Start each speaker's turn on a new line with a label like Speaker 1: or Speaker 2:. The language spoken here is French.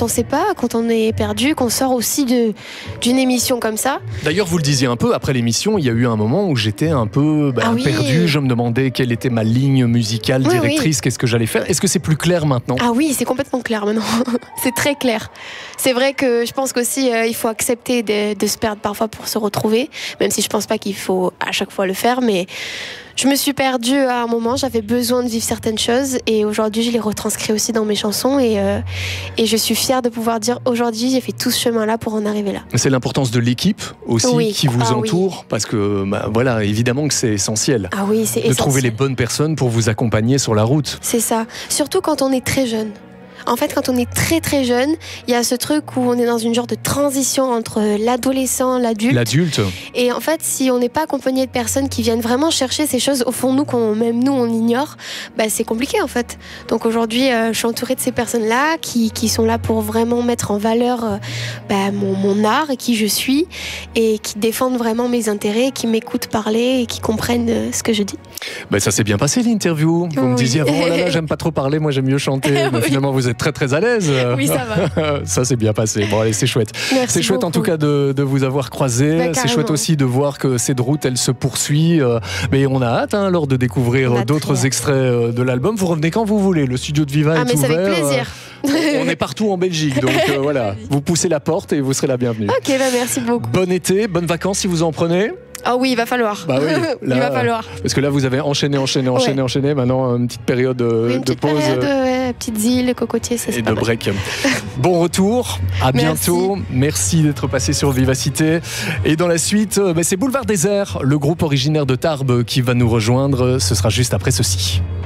Speaker 1: on sait pas, quand on est perdu, qu'on sort aussi d'une émission comme ça.
Speaker 2: D'ailleurs, vous le disiez un peu, après l'émission, il y a eu un moment où j'étais un peu perdu. Je me demandais quelle était ma ligne musicale directrice, qu'est-ce que j'allais faire. Est-ce que c'est plus clair maintenant ?
Speaker 1: Ah oui, c'est complètement clair maintenant. C'est très clair. C'est vrai que je pense qu'aussi, il faut accepter de se perdre parfois pour se retrouver, même si je pense pas qu'il faut à chaque fois le faire, mais je me suis perdue à un moment, j'avais besoin de vivre certaines choses et aujourd'hui je les retranscris aussi dans mes chansons et je suis fière de pouvoir dire aujourd'hui j'ai fait tout ce chemin-là pour en arriver là.
Speaker 2: C'est l'importance de l'équipe aussi qui vous entoure parce que voilà, évidemment que c'est essentiel.
Speaker 1: Ah oui, c'est essentiel.
Speaker 2: De trouver les bonnes personnes pour vous accompagner sur la route.
Speaker 1: C'est ça, surtout quand on est très jeune. En fait, quand on est très très jeune, il y a ce truc où on est dans une genre de transition entre l'adolescent, l'adulte. Et en fait, si on n'est pas accompagné de personnes qui viennent vraiment chercher ces choses au fond de nous, même nous on ignore, c'est compliqué en fait. Donc aujourd'hui, je suis entourée de ces personnes-là qui sont là pour vraiment mettre en valeur mon art et qui je suis et qui défendent vraiment mes intérêts, qui m'écoutent parler et qui comprennent ce que je dis.
Speaker 2: Ça s'est bien passé l'interview. Vous me disiez avant, oh là là, j'aime pas trop parler, moi j'aime mieux chanter. Mais finalement, vous êtes très très à l'aise.
Speaker 1: Oui, ça va.
Speaker 2: Ça s'est bien passé. Bon, allez, c'est chouette.
Speaker 1: Merci
Speaker 2: c'est chouette
Speaker 1: beaucoup.
Speaker 2: En tout cas de vous avoir croisé. C'est chouette aussi de voir que cette route, elle se poursuit. Mais on a hâte alors de découvrir d'autres extraits de l'album. Vous revenez quand vous voulez. Le studio de Viva est ouvert.
Speaker 1: C'est avec plaisir.
Speaker 2: On est partout en Belgique, donc voilà. Vous poussez la porte et vous serez la bienvenue.
Speaker 1: Ok, merci beaucoup.
Speaker 2: Bon été, bonnes vacances si vous en prenez.
Speaker 1: Ah oui, il va falloir.
Speaker 2: Oui, là,
Speaker 1: il va falloir.
Speaker 2: Parce que là, vous avez enchaîné. Maintenant, une petite période de pause.
Speaker 1: Petites îles, cocotiers, ça c'est
Speaker 2: et de break. Bon retour, à bientôt. Merci d'être passé sur Vivacité. Et dans la suite, c'est Boulevard Désert, le groupe originaire de Tarbes qui va nous rejoindre. Ce sera juste après ceci.